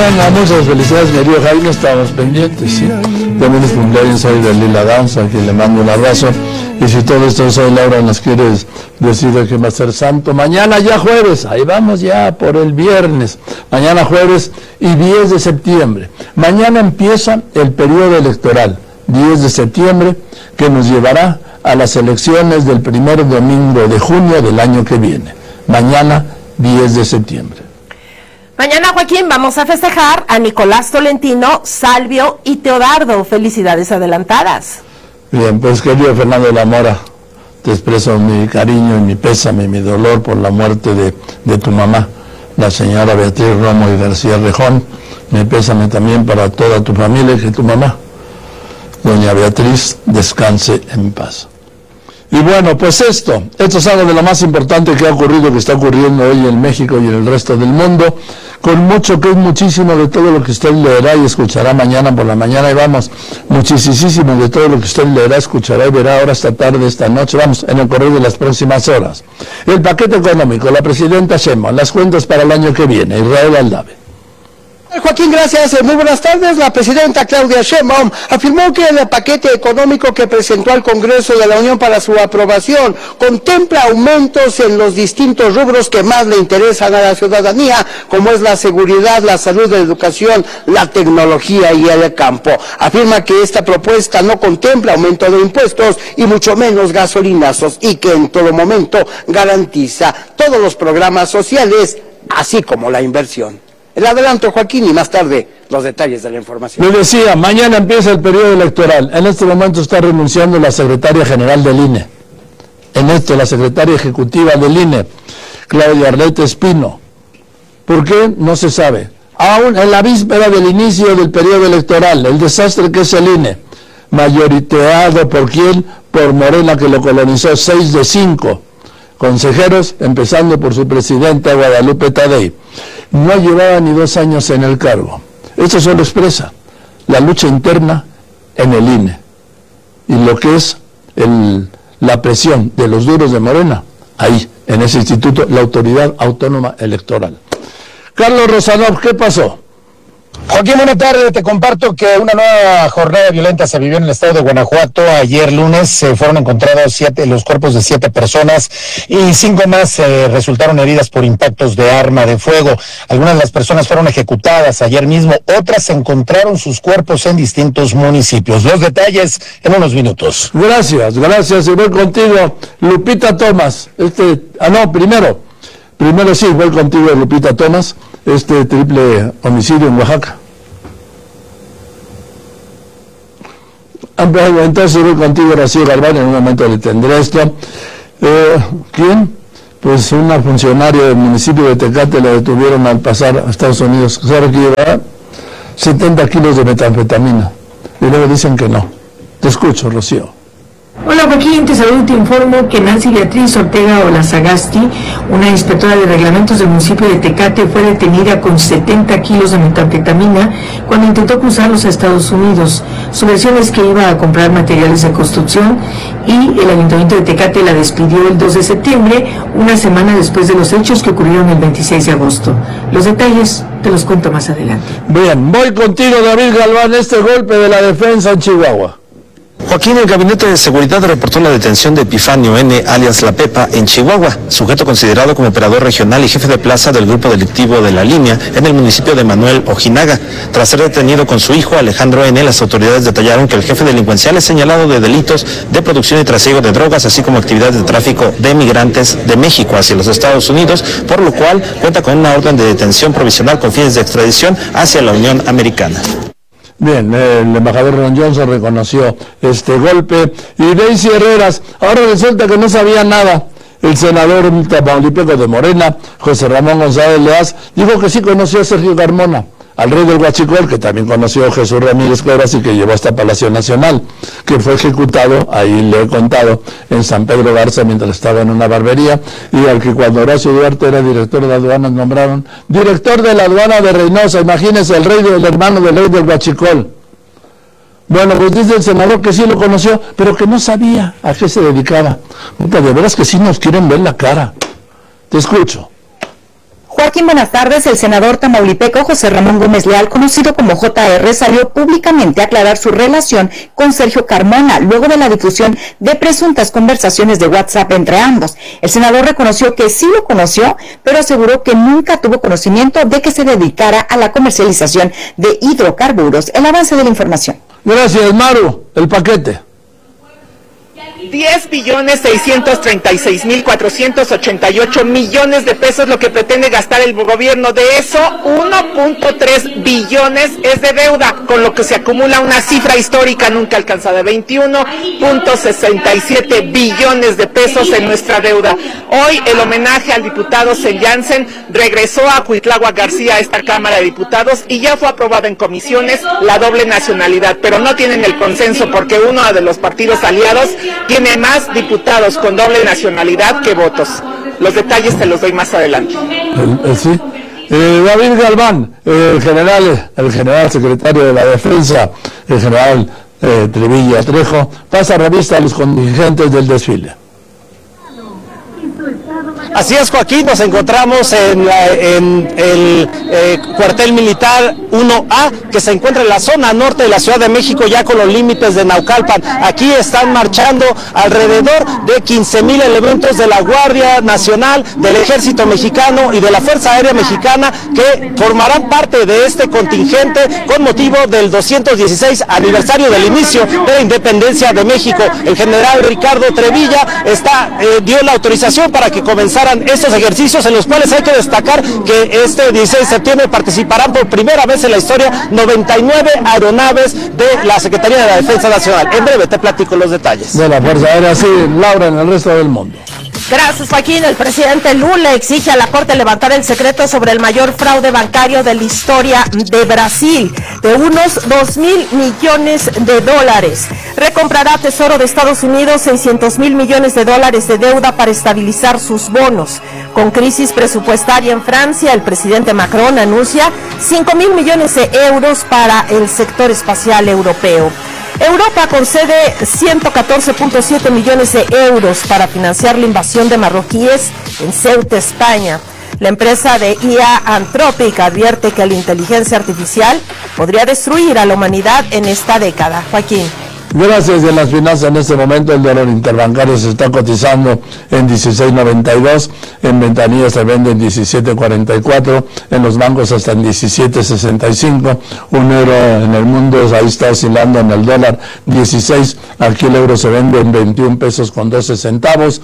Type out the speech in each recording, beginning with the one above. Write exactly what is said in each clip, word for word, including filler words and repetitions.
Venga, muchas felicidades, mi querido Jaime, estamos pendientes, ¿sí? También es cumpleaños hoy de Lila Danza, a quien le mando un abrazo. Y si todo esto es hoy, Laura, nos quieres decir que va a ser santo. Mañana ya jueves, ahí vamos ya por el viernes. Mañana jueves y diez de septiembre. Mañana empieza el periodo electoral, diez de septiembre, que nos llevará a las elecciones del primer domingo de junio del año que viene. Mañana, diez de septiembre. Mañana, Joaquín, vamos a festejar a Nicolás Tolentino, Salvio y Teodardo. Felicidades adelantadas. Bien, pues querido Fernando de la Mora, te expreso mi cariño y mi pésame, mi dolor por la muerte de, de tu mamá, la señora Beatriz Romo y García Rejón. Mi pésame también para toda tu familia y que tu mamá, doña Beatriz, descanse en paz. Y bueno, pues esto, esto es algo de lo más importante que ha ocurrido, que está ocurriendo hoy en México y en el resto del mundo, con mucho, que es muchísimo de todo lo que usted leerá y escuchará mañana por la mañana, y vamos, muchísimo de todo lo que usted leerá, escuchará y verá ahora esta tarde, esta noche, vamos, en el correo de las próximas horas. El paquete económico, la presidenta Sheinbaum, las cuentas para el año que viene, Israel Aldave. Joaquín, gracias. Muy buenas tardes. La presidenta Claudia Sheinbaum afirmó que el paquete económico que presentó al Congreso de la Unión para su aprobación contempla aumentos en los distintos rubros que más le interesan a la ciudadanía, como es la seguridad, la salud, la educación, la tecnología y el campo. Afirma que esta propuesta no contempla aumento de impuestos y mucho menos gasolinazos, y que en todo momento garantiza todos los programas sociales, así como la inversión. El adelanto, Joaquín, y más tarde los detalles de la información. Le decía, mañana empieza el periodo electoral. En este momento está renunciando la secretaria general del I N E. En esto, la secretaria ejecutiva del I N E, Claudia Arlete Espino. ¿Por qué? No se sabe. Aún en la víspera del inicio del periodo electoral, el desastre que es el I N E, mayoriteado por quién, por Morena, que lo colonizó, seis de cinco consejeros, empezando por su presidenta Guadalupe Tadei. No llevaba ni dos años en el cargo. Esto solo expresa la lucha interna en el I N E y lo que es el, la presión de los duros de Morena, ahí, en ese instituto, la Autoridad Autónoma Electoral. Carlos Rosanov, ¿qué pasó? Joaquín, buena tarde. Te comparto que una nueva jornada violenta se vivió en el estado de Guanajuato. Ayer lunes se fueron encontrados siete, los cuerpos de siete personas y cinco más eh, resultaron heridas por impactos de arma de fuego. Algunas de las personas fueron ejecutadas ayer mismo, otras encontraron sus cuerpos en distintos municipios. Los detalles en unos minutos. Gracias, gracias. Y voy contigo, Lupita Tomás. Este, ah, no, primero, primero sí, voy contigo, Lupita Tomás. Este triple homicidio en Oaxaca. Entonces voy contigo, Rocío Galván, en un momento le tendré esto. Eh, ¿Quién? Pues una funcionaria del municipio de Tecate la detuvieron al pasar a Estados Unidos. ¿Sabe que llevaba? setenta kilos de metanfetamina. Y luego dicen que no. Te escucho, Rocío. Hola Joaquín, te saludo y te informo que Nancy Beatriz Ortega Olazagasti, una inspectora de reglamentos del municipio de Tecate, fue detenida con setenta kilos de metanfetamina cuando intentó cruzarlos a Estados Unidos. Su versión es que iba a comprar materiales de construcción y el ayuntamiento de Tecate la despidió el dos de septiembre, una semana después de los hechos que ocurrieron el veintiséis de agosto. Los detalles te los cuento más adelante. Bien, voy contigo, David Galván, este golpe de la defensa en Chihuahua. Joaquín, el Gabinete de Seguridad reportó la detención de Epifanio N., alias La Pepa, en Chihuahua, sujeto considerado como operador regional y jefe de plaza del grupo delictivo de La Línea en el municipio de Manuel Ojinaga. Tras ser detenido con su hijo, Alejandro N., las autoridades detallaron que el jefe delincuencial es señalado de delitos de producción y trasiego de drogas, así como actividades de tráfico de migrantes de México hacia los Estados Unidos, por lo cual cuenta con una orden de detención provisional con fines de extradición hacia la Unión Americana. Bien, el embajador Ron Johnson reconoció este golpe. Y Daisy Herreras, ahora resulta que no sabía nada. El senador tamaulipeco de Morena, José Ramón González Leaz, dijo que sí conoció a Sergio Carmona, al rey del Huachicol, que también conoció a Jesús Ramírez Cuevas y que llevó hasta Palacio Nacional, que fue ejecutado, ahí le he contado, en San Pedro Garza mientras estaba en una barbería, y al que cuando Horacio Duarte era director de aduanas nombraron director de la aduana de Reynosa. Imagínense, el rey del hermano del rey del Huachicol. Bueno, pues dice el senador que sí lo conoció, pero que no sabía a qué se dedicaba. De veras que sí nos quieren ver la cara. Te escucho. Joaquín, buenas tardes. El senador tamaulipeco José Ramón Gómez Leal, conocido como J R, salió públicamente a aclarar su relación con Sergio Carmona, luego de la difusión de presuntas conversaciones de WhatsApp entre ambos. El senador reconoció que sí lo conoció, pero aseguró que nunca tuvo conocimiento de que se dedicara a la comercialización de hidrocarburos. El avance de la información. Gracias, Maru. El paquete. diez billones seiscientos treinta y seis mil cuatrocientos ochenta y ocho millones de pesos lo que pretende gastar el gobierno. De eso, uno punto tres billones es de deuda, con lo que se acumula una cifra histórica nunca alcanzada, veintiuno punto sesenta y siete billones de pesos en nuestra deuda. Hoy el homenaje al diputado Sen Jansen regresó a Cuitláhuac García, a esta Cámara de Diputados, y ya fue aprobada en comisiones la doble nacionalidad, pero no tienen el consenso porque uno de los partidos aliados tiene más diputados con doble nacionalidad que votos. Los detalles te los doy más adelante. El, el, sí. eh, David Galván, eh, el general, el general secretario de la Defensa, el general eh, Trevilla Trejo, pasa revista a los contingentes del desfile. Así es, Joaquín, nos encontramos en, la, en el eh, cuartel militar uno A, que se encuentra en la zona norte de la Ciudad de México, ya con los límites de Naucalpan. Aquí están marchando alrededor de quince mil elementos de la Guardia Nacional, del Ejército Mexicano y de la Fuerza Aérea Mexicana, que formarán parte de este contingente con motivo del doscientos dieciséis aniversario del inicio de la independencia de México. El general Ricardo Trevilla está, eh, dio la autorización para que comenzaran estos ejercicios, en los cuales hay que destacar que este dieciséis de septiembre participarán por primera vez en la historia noventa y nueve aeronaves de la Secretaría de la Defensa Nacional. En breve te platico los detalles. De la Fuerza Aérea, sí, Laura, en el resto del mundo. Gracias, Joaquín. El presidente Lula exige a la Corte levantar el secreto sobre el mayor fraude bancario de la historia de Brasil, de unos dos mil millones de dólares. Recomprará Tesoro de Estados Unidos seiscientos mil millones de dólares de deuda para estabilizar sus bonos. Con crisis presupuestaria en Francia, el presidente Macron anuncia cinco mil millones de euros para el sector espacial europeo. Europa concede ciento catorce punto siete millones de euros para financiar la invasión de marroquíes en Ceuta, España. La empresa de I A Anthropic advierte que la inteligencia artificial podría destruir a la humanidad en esta década. Joaquín. Gracias. De las finanzas, en este momento el dólar interbancario se está cotizando en dieciséis noventa y dos, en ventanilla se vende en diecisiete cuarenta y cuatro, en los bancos hasta en diecisiete sesenta y cinco, un euro en el mundo ahí está oscilando en el dólar dieciséis, aquí el euro se vende en veintiún pesos con doce centavos.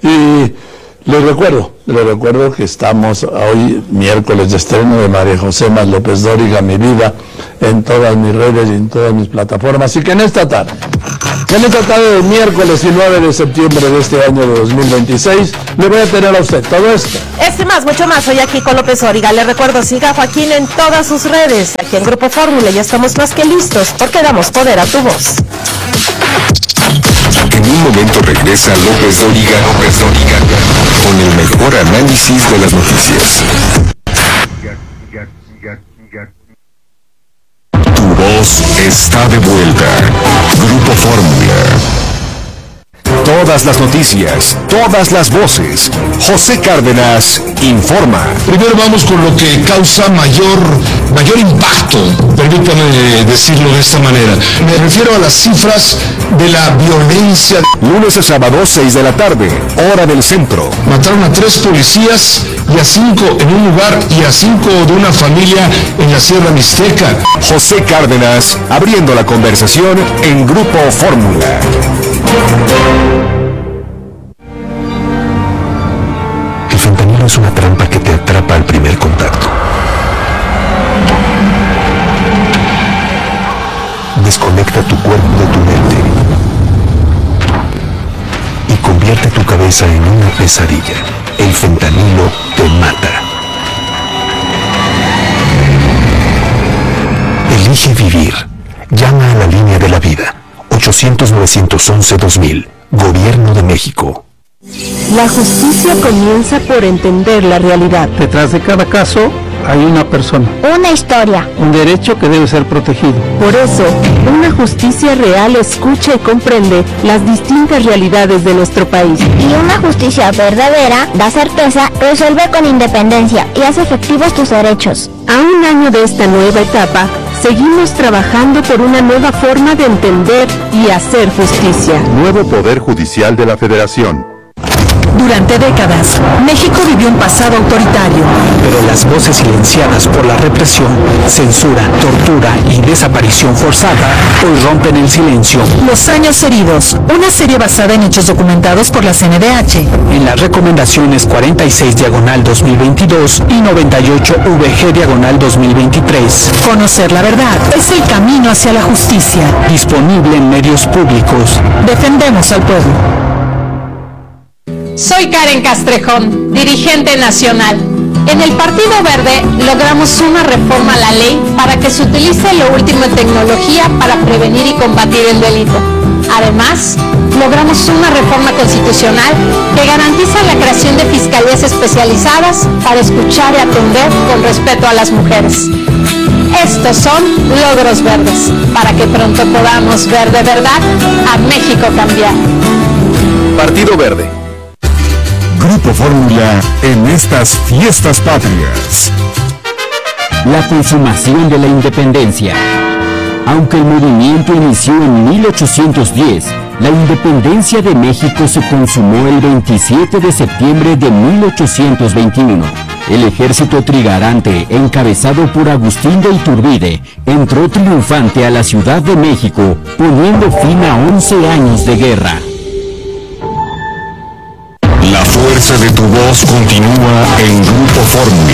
Y les recuerdo, les recuerdo que estamos hoy miércoles de estreno de María José Más López Dóriga, Mi Vida, en todas mis redes y en todas mis plataformas. Así que en esta tarde, en esta tarde del miércoles y nueve de septiembre de este año de dos mil veintiséis, le voy a tener a usted todo esto. Este y más, mucho más, soy aquí con López Dóriga. Le recuerdo, siga a Joaquín en todas sus redes. Aquí en Grupo Fórmula ya estamos más que listos, porque damos poder a tu voz. En un momento regresa López Dóriga, López Dóriga, con el mejor análisis de las noticias. Tu voz está de vuelta. Grupo Fórmula. Todas las noticias, todas las voces. José Cárdenas informa. Primero vamos con lo que causa mayor, mayor impacto, permítame decirlo de esta manera. Me refiero a las cifras de la violencia. Lunes a sábado, seis de la tarde, hora del centro. Mataron a tres policías y a cinco en un lugar y a cinco de una familia en la Sierra Mixteca. José Cárdenas, abriendo la conversación en Grupo Fórmula. El fentanilo es una trampa que te atrapa al primer contacto. Desconecta tu cuerpo de tu mente y convierte tu cabeza en una pesadilla. El fentanilo te mata. Elige vivir. Llama a la línea de la vida. ochocientos nueve once dos mil. Gobierno de México. La justicia comienza por entender la realidad. Detrás de cada caso Hay una persona. Una historia. Un derecho que debe ser protegido. Por eso, una justicia real escucha y comprende las distintas realidades de nuestro país. Y una justicia verdadera da certeza, resuelve con independencia y hace efectivos tus derechos. A un año de esta nueva etapa, seguimos trabajando por una nueva forma de entender y hacer justicia. Nuevo Poder Judicial de la Federación. Durante décadas, México vivió un pasado autoritario. Pero las voces silenciadas por la represión, censura, tortura y desaparición forzada hoy rompen el silencio. Los años heridos, una serie basada en hechos documentados por la C N D H. En las recomendaciones cuarenta y seis diagonal dos mil veintidós y noventa y ocho V G diagonal dos mil veintitrés. Conocer la verdad es el camino hacia la justicia. Disponible en medios públicos. Defendemos al pueblo. Soy Karen Castrejón, dirigente nacional. En el Partido Verde logramos una reforma a la ley para que se utilice lo último en tecnología para prevenir y combatir el delito. Además, logramos una reforma constitucional que garantiza la creación de fiscalías especializadas para escuchar y atender con respeto a las mujeres. Estos son logros verdes, para que pronto podamos ver de verdad a México cambiar. Partido Verde. Grupo Fórmula en estas fiestas patrias. La consumación de la independencia. Aunque el movimiento inició en mil ochocientos diez, la independencia de México se consumó el veintisiete de septiembre de mil ochocientos veintiuno. El ejército trigarante, encabezado por Agustín de Iturbide, entró triunfante a la Ciudad de México, poniendo fin a once años de guerra. La fuerza de tu voz continúa en Grupo Fórmula.